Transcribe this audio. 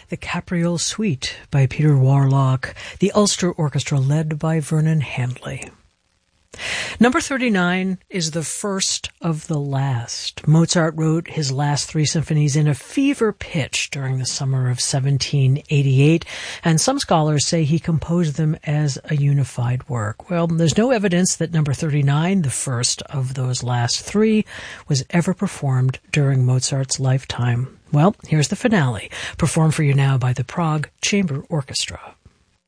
the Capriole Suite by Peter Warlock, the Ulster Orchestra led by Vernon Handley. Number 39 is the first of the last. Mozart wrote his last three symphonies in a fever pitch during the summer of 1788, and some scholars say he composed them as a unified work. Well, there's no evidence that number 39, the first of those last three, was ever performed during Mozart's lifetime. Well, here's the finale, performed for you now by the Prague Chamber Orchestra.